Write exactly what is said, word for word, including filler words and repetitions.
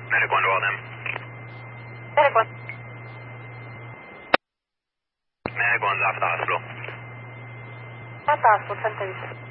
Medic one to all them. Medic one. Medic one's off at the hospital. At the hospital, ten thirty-six.